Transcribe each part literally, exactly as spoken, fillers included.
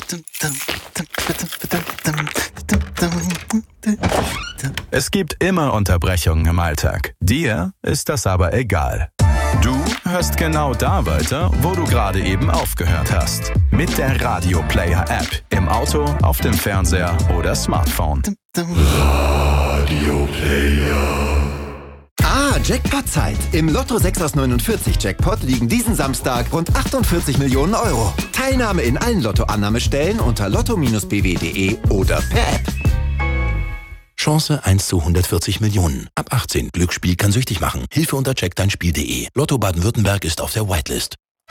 Es gibt immer Unterbrechungen im Alltag. Dir ist das aber egal. Du hörst genau da weiter, wo du gerade eben aufgehört hast. Mit der Radio Player App. Im Auto, auf dem Fernseher oder Smartphone. Radio Player. Ah, Jackpot-Zeit. Im Lotto sechs aus neunundvierzig Jackpot liegen diesen Samstag rund achtundvierzig Millionen Euro. Teilnahme in allen Lottoannahmestellen unter lotto Bindestrich b w punkt d e oder per App. Chance eins zu hundertvierzig Millionen. Ab achtzehn. Glücksspiel kann süchtig machen. Hilfe unter check dein Spiel punkt d e. Lotto Baden-Württemberg ist auf der Whitelist.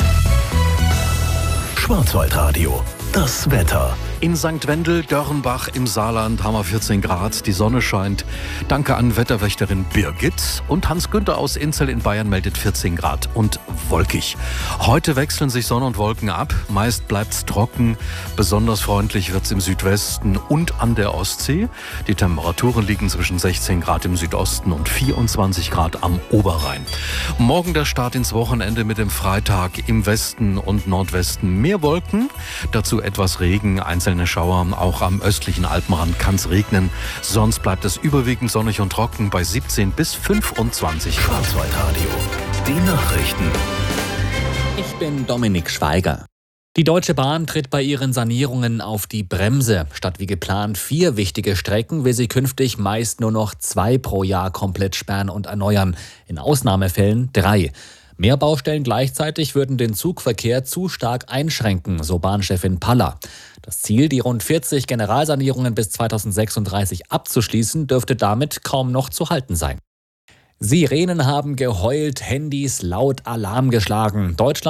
Schwarzwaldradio. Das Wetter. In Sankt Wendel, Dörrenbach im Saarland haben wir vierzehn Grad, die Sonne scheint. Danke an Wetterwächterin Birgit. Und Hans-Günther aus Inzell in Bayern meldet vierzehn Grad und wolkig. Heute wechseln sich Sonne und Wolken ab. Meist bleibt's trocken. Besonders freundlich wird's im Südwesten und an der Ostsee. Die Temperaturen liegen zwischen sechzehn Grad im Südosten und vierundzwanzig Grad am Oberrhein. Morgen der Start ins Wochenende mit dem Freitag. Im Westen und Nordwesten mehr Wolken. Dazu etwas Regen, einzelne Schauer. Auch am östlichen Alpenrand kann es regnen. Sonst bleibt es überwiegend sonnig und trocken bei siebzehn bis fünfundzwanzig Grad. Schwarzwaldradio. Die Nachrichten. Ich bin Dominik Schweiger. Die Deutsche Bahn tritt bei ihren Sanierungen auf die Bremse. Statt wie geplant vier wichtige Strecken will sie künftig meist nur noch zwei pro Jahr komplett sperren und erneuern. In Ausnahmefällen drei. Mehr Baustellen gleichzeitig würden den Zugverkehr zu stark einschränken, so Bahnchefin Paller. Das Ziel, die rund vierzig Generalsanierungen bis zweitausendsechsunddreißig abzuschließen, dürfte damit kaum noch zu halten sein. Sirenen haben geheult, Handys laut Alarm geschlagen. Deutschland